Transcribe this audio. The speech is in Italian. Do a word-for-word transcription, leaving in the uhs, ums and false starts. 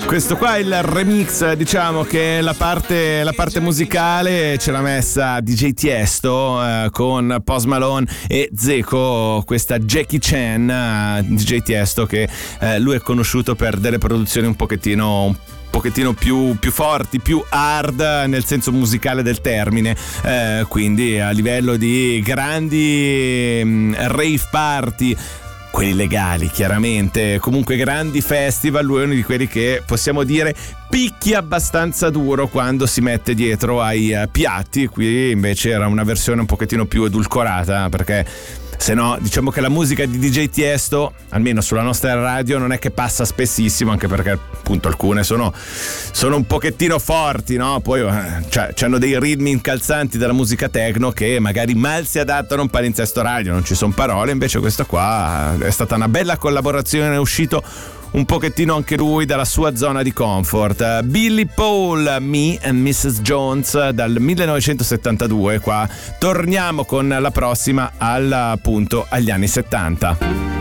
Questo qua è il remix, diciamo che la parte, la parte musicale ce l'ha messa D J Tiesto eh, con Post Malone e Zeco, questa Jackie Chan, eh, D J Tiesto, che eh, lui è conosciuto per delle produzioni un pochettino un pochettino più, più forti, più hard nel senso musicale del termine, eh, quindi a livello di grandi mh, rave party, quelli legali chiaramente, comunque grandi festival, lui è uno di quelli che possiamo dire picchi abbastanza duro quando si mette dietro ai uh, piatti. Qui invece era una versione un pochettino più edulcorata, perché se no diciamo che la musica di D J Tiesto, almeno sulla nostra radio, non è che passa spessissimo, anche perché appunto alcune sono, sono un pochettino forti, no? Poi eh, cioè, c'hanno dei ritmi incalzanti della musica techno che magari mal si adattano a un palinsesto radio, non ci sono parole. Invece questo qua è stata una bella collaborazione, è uscito un pochettino anche lui dalla sua zona di comfort. Billy Paul, Me and missus Jones, dal millenovecentosettantadue. Qua torniamo con la prossima al, appunto agli anni settanta.